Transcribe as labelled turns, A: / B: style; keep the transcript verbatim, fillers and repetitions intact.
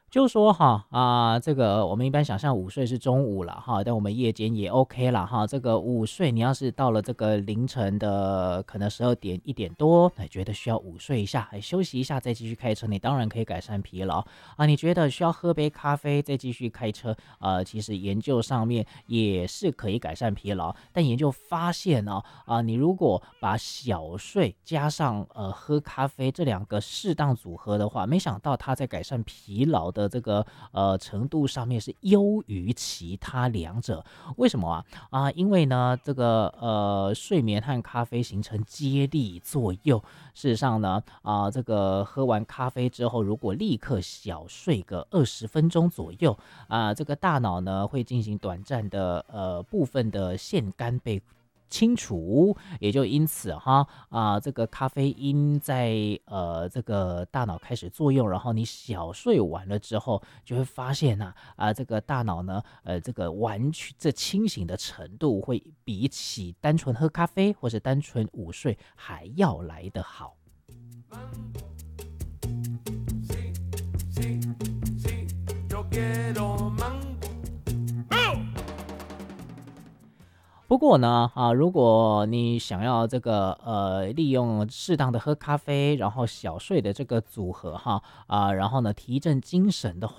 A: 就说哈啊、这个我们一般想象午睡是中午了哈，但我们夜间也 OK 啦哈。这个午睡，你要是到了这个凌晨的可能十二点一点多，哎，觉得需要午睡一下，哎，休息一下再继续开车，你当然可以改善疲劳啊。你觉得需要喝杯咖啡再继续开车，呃，其实研究上面也是可以改善疲劳，但研究发现哦，啊、你如果把小睡加上呃喝咖啡这两个适当组合的话，没想到它在改善疲劳的这个呃程度上面是优于其他两者。为什么啊？啊，因为呢，这个呃睡眠和咖啡形成接力作用。事实上呢，啊、这个喝完咖啡之后，如果立刻小睡个二十分钟左右，啊、这个大脑呢会进行短暂的呃部分的腺苷被清除，也就因此哈啊、这个咖啡因在呃这个大脑开始作用，然后你小睡完了之后，就会发现呐啊、这个大脑呢呃这个完全这清醒的程度会比起单纯喝咖啡或是单纯午睡还要来得好。不过呢，啊，如果你想要这个呃，利用适当的喝咖啡，然后小睡的这个组合哈，啊，然后呢提振精神的话。